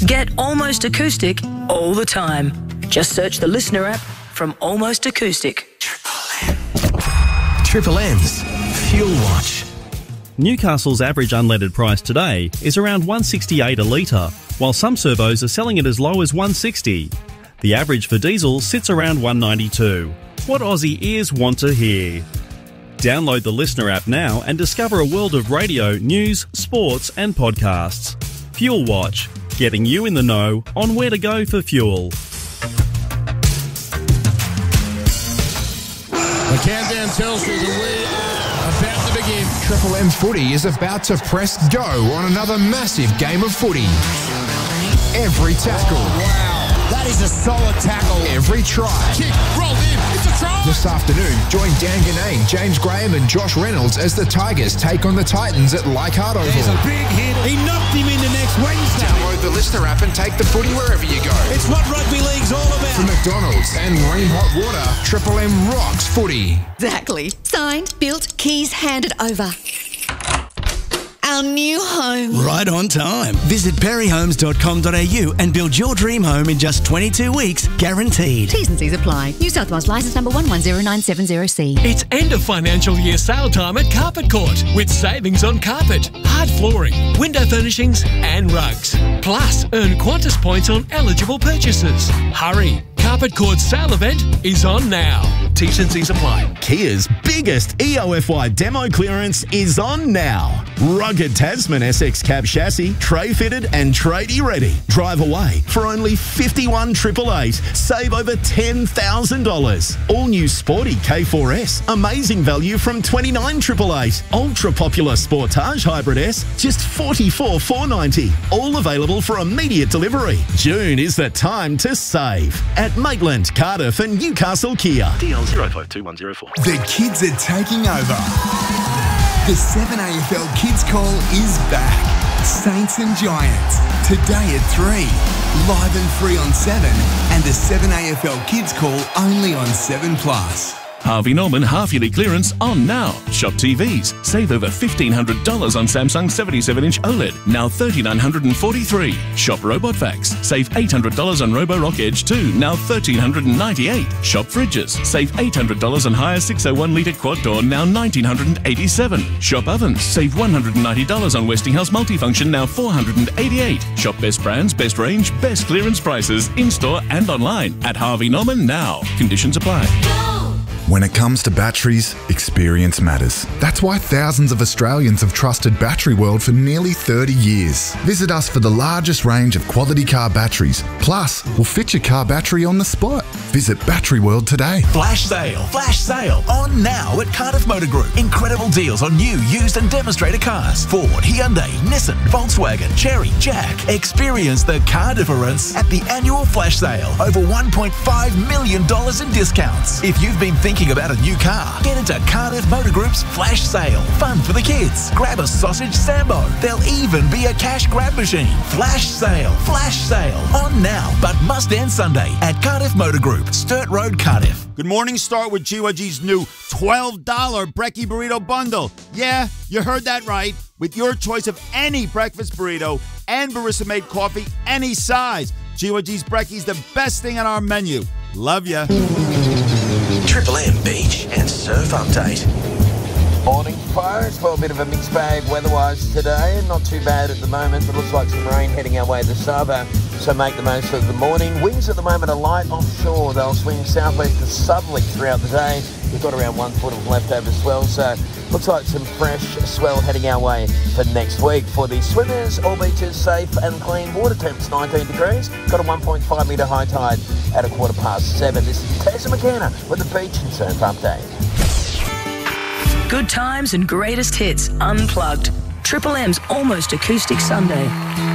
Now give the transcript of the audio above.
Get Almost Acoustic all the time. Just search the Listener app from Almost Acoustic. Triple M's Fuel Watch. Newcastle's average unleaded price today is around $1.68 a litre, while some servos are selling it as low as $1.60. The average for diesel sits around $1.92. What Aussie ears want to hear. Download the Listener app now and discover a world of radio, news, sports and podcasts. Fuel Watch, getting you in the know on where to go for fuel. The countdown tells us we are about to begin. Triple M Footy is about to press go on another massive game of footy. Every tackle. Wow. That is a solid tackle. Every try. Kick, rolled in, it's a try! This afternoon, join Dan Ganane, James Graham and Josh Reynolds as the Tigers take on the Titans at Leichhardt Oval. There's a big hit. He knocked him into next Wednesday. Download the Listener app and take the footy wherever you go. It's what rugby league's all about. From McDonald's and Ream Hot Water, Triple M rocks footy. Exactly. Signed, built, keys handed over. Our new home. Right on time. Visit perryhomes.com.au and build your dream home in just 22 weeks, guaranteed. T's and C's apply. New South Wales licence number 110970C. It's end of financial year sale time at Carpet Court with savings on carpet, hard flooring, window furnishings and rugs. Plus, earn Qantas points on eligible purchases. Hurry! Carpet Court's sale event is on now. T's and C's apply. Kia's biggest EOFY demo clearance is on now. Rugged Tasman SX cab chassis, tray fitted and tradie ready. Drive away for only $51,888. Save over $10,000. All new sporty K4S, amazing value from $29,888. Ultra popular Sportage Hybrid S, just $44,490. All available for immediate delivery. June is the time to save at Maitland, Cardiff and Newcastle Kia. DL 052104. The kids are taking over. The 7AFL Kids Call is back. Saints and Giants. Today at 3. Live and free on 7. And the 7AFL Kids Call only on 7+. Harvey Norman half-yearly clearance on now. Shop TVs. Save over $1,500 on Samsung 77-inch OLED, now $3,943. Shop Robot Vacs. Save $800 on Roborock Edge 2, now $1,398. Shop Fridges. Save $800 on Haier 601-litre quad door, now $1,987. Shop Ovens. Save $190 on Westinghouse Multifunction, now $488. Shop Best Brands, Best Range, Best Clearance prices, in-store and online at Harvey Norman now. Conditions apply. When it comes to batteries, experience matters. That's why thousands of Australians have trusted Battery World for nearly 30 years. Visit us for the largest range of quality car batteries. Plus, we'll fit your car battery on the spot. Visit Battery World today. Flash sale on now at Cardiff Motor Group. Incredible deals on new, used and demonstrator cars. Ford, Hyundai, Nissan, Volkswagen, Chery, Jack. Experience the car difference at the annual flash sale. Over $1.5 million in discounts. If you've been thinking about a new car, get into Cardiff Motor Group's flash sale. Fun for the kids. Grab a sausage sambo. There'll even be a cash grab machine. Flash sale on now, but must end Sunday at Cardiff Motor Group, Sturt Road, Cardiff. Good morning. Start with GYG's new $12 Brekkie Burrito Bundle. Yeah, you heard that right. With your choice of any breakfast burrito and barista-made coffee, any size. GYG's Brekkie's the best thing on our menu. Love ya. Triple M Beach and Surf Update. Morning, folks. Well, a bit of a mixed bag weather-wise today. Not too bad at the moment, but looks like some rain heading our way this Savo. So make the most of the morning. Winds at the moment are light offshore. They'll swing southwest to southerly throughout the day. We've got around 1 foot of leftover swell, so looks like some fresh swell heading our way for next week. For the swimmers, all beaches safe and clean. Water temps 19 degrees. Got a 1.5 metre high tide at 7:15. This is Tessa McKenna with the Beach and Surf Update. Good times and greatest hits unplugged. Triple M's Almost Acoustic Sunday.